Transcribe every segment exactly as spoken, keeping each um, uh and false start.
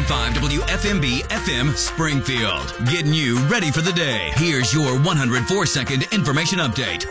point five W F M B F M Springfield. Getting you ready for the day. Here's your one hundred four second information update.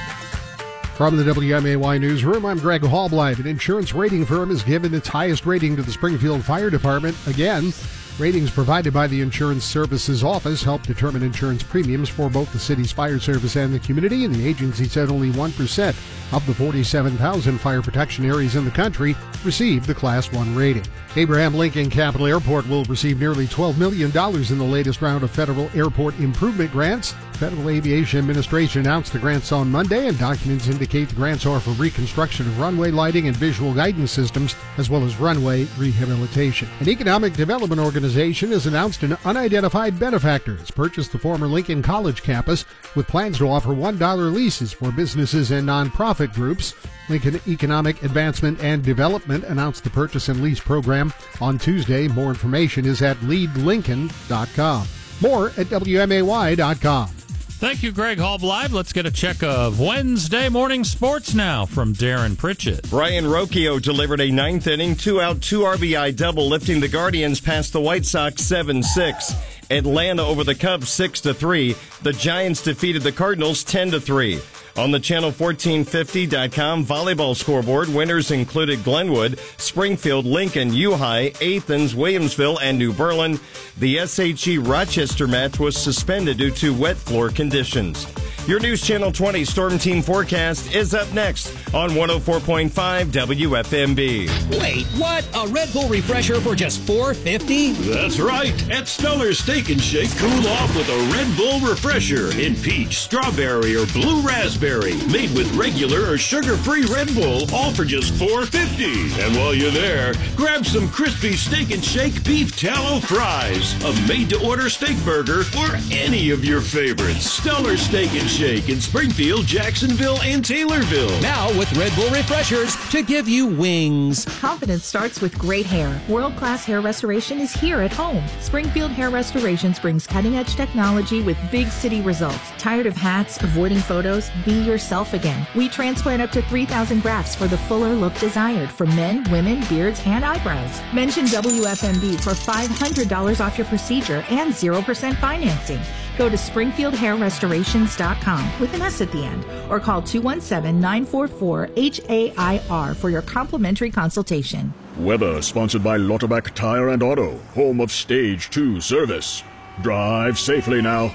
From the W M A Y Newsroom, I'm Greg Hallbleib. An insurance rating firm has given its highest rating to the Springfield Fire Department again. Ratings provided by the Insurance Services Office help determine insurance premiums for both the city's fire service and the community, and the agency said only one percent of the forty-seven thousand fire protection areas in the country received the Class one rating. Abraham Lincoln Capital Airport will receive nearly twelve million dollars in the latest round of federal airport improvement grants. Federal Aviation Administration announced the grants on Monday, and documents indicate the grants are for reconstruction of runway lighting and visual guidance systems, as well as runway rehabilitation. An economic development organization has announced an unidentified benefactor has purchased the former Lincoln College campus with plans to offer one dollar leases for businesses and nonprofit groups. Lincoln Economic Advancement and Development announced the purchase and lease program on Tuesday. More information is at lead lincoln dot com. More at W M A Y dot com. Thank you, Greg Hallbleib. Let's get a check of Wednesday morning sports now from Darren Pritchett. Brian Rocchio delivered a ninth inning, two-out, two R B I double, lifting the Guardians past the White Sox seven six. Atlanta over the Cubs six to three. The Giants defeated the Cardinals ten to three. On the channel fourteen fifty dot com volleyball scoreboard, winners included Glenwood, Springfield, Lincoln, U-High, Athens, Williamsville, and New Berlin. The S H E Rochester match was suspended due to wet floor conditions. Your News Channel twenty Storm Team forecast is up next on one oh four point five W F M B. Wait, what? A Red Bull refresher for just four fifty? That's right. At Stellar Steak and Shake, cool off with a Red Bull refresher in peach, strawberry, or blue raspberry. Made with regular or sugar-free Red Bull, all for just four fifty. And while you're there, grab some crispy Steak and Shake beef tallow fries, a made-to-order steak burger, or any of your favorites. Stellar Steak and Shake in Springfield, Jacksonville, and Taylorville. Now with Red Bull refreshers to give you wings. Confidence starts with great hair. World-class hair restoration is here at home. Springfield Hair Restorations brings cutting-edge technology with big city results. Tired of hats, avoiding photos? Be yourself again. We transplant up to three thousand grafts for the fuller look desired for men, women, beards, and eyebrows. Mention W F M B for five hundred dollars off your procedure and zero percent financing. Go to springfield hair restorations dot com with an S at the end, or call two one seven, nine four four, H A I R for your complimentary consultation. Weather sponsored by Lauterbach Tire and Auto, home of Stage two service. Drive safely now.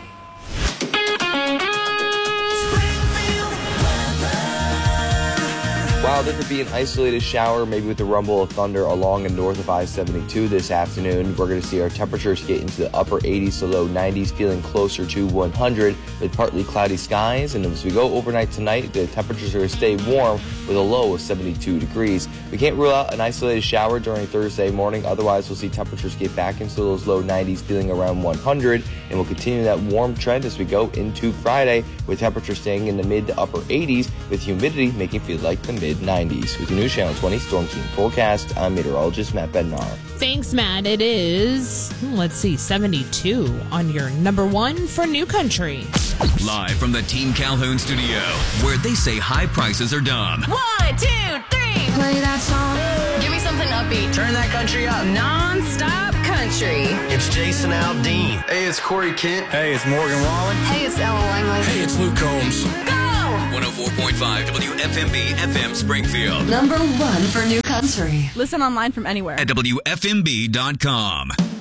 Wow, there could be an isolated shower, maybe with the rumble of thunder along and north of I seventy-two this afternoon. We're going to see our temperatures get into the upper eighties to low nineties, feeling closer to one hundred with partly cloudy skies. And as we go overnight tonight, the temperatures are going to stay warm with a low of seventy-two degrees. We can't rule out an isolated shower during Thursday morning. Otherwise, we'll see temperatures get back into those low nineties, feeling around one hundred. And we'll continue that warm trend as we go into Friday, with temperatures staying in the mid to upper eighties, with humidity making it feel like the mid nineties. With the News Channel twenty Storm Team forecast, I'm meteorologist Matt Bednar. Thanks, Matt. It is, let's see, seventy-two on your number one for New Country. Live from the Team Calhoun studio, where they say high prices are dumb. One, two, three. Play that song. Give me something upbeat. Turn that country up. Non-stop country. It's Jason Aldean. Hey, it's Corey Kent. Hey, it's Morgan Wallen. Hey, it's Ella Langley. Hey, it's Luke Combs. Go! one oh four point five W F M B F M Springfield. Number one for New Country. Listen online from anywhere At W F M B dot com.